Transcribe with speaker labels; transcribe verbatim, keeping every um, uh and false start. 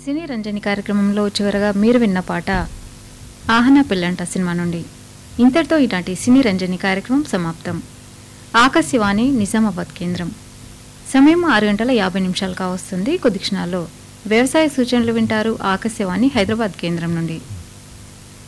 Speaker 1: సినీ రంజని కార్యక్రమంలో చివరగా మీరు విన్న పాట ఆహనా పిల్లంట సినిమా నుండి. ఇంతటితో ఈనాటి సినీ రంజని కార్యక్రమం సమాప్తం. ఆకాశవాణి నిజామాబాద్ కేంద్రం. సమయం ఆరు గంటల యాభై నిమిషాలు కావస్తుంది. కొద్ది క్షణాల్లో వ్యవసాయ సూచనలు వింటారు ఆకాశవాణి హైదరాబాద్ కేంద్రం నుండి.